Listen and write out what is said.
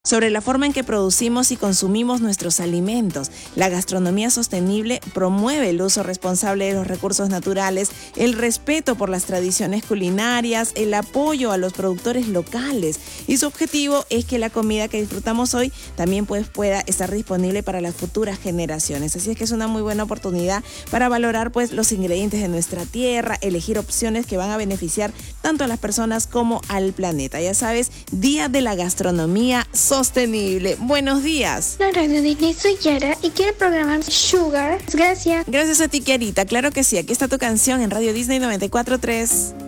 sobre la forma en que producimos y consumimos nuestros alimentos. La gastronomía sostenible promueve el uso responsable de los recursos naturales, el respeto por las tradiciones culinarias, el apoyo a los productores locales, y su objetivo es que la comida que disfrutamos hoy también pueda estar disponible para las futuras generaciones. Así es que es una muy buena oportunidad para valorar los ingredientes de nuestra tierra, elegir opciones que van a beneficiar tanto a las personas como al planeta. Ya sabes, Día de la Gastronomía Sostenible. Buenos días. La Radio Disney, soy Yara y quiero programar Sugar. Gracias. Gracias a ti, Kiarita. Claro que sí. Aquí está tu canción en Radio Disney 94.3.